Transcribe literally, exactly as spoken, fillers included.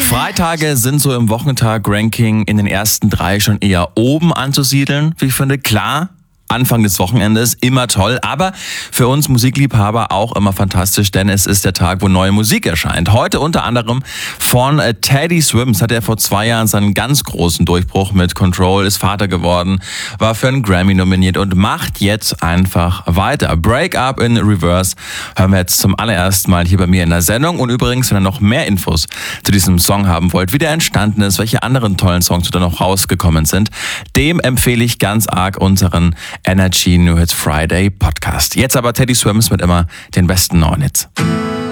Freitage sind so im Wochentag-Ranking in den ersten drei schon eher oben anzusiedeln, wie ich finde. Klar, Anfang des Wochenendes, immer toll, aber für uns Musikliebhaber auch immer fantastisch, denn es ist der Tag, wo neue Musik erscheint. Heute unter anderem von äh, Teddy Swims, hat er vor zwei Jahren seinen ganz großen Durchbruch mit Control, ist Vater geworden, war für einen Grammy nominiert und macht jetzt einfach weiter. Break Up in Reverse hören wir jetzt zum allerersten Mal hier bei mir in der Sendung. Und übrigens, wenn ihr noch mehr Infos zu diesem Song haben wollt, wie der entstanden ist, welche anderen tollen Songs da noch rausgekommen sind, dem empfehle ich ganz arg unseren Energy New Hits Friday Podcast. Jetzt aber Teddy Swims mit immer den besten neuen Hits.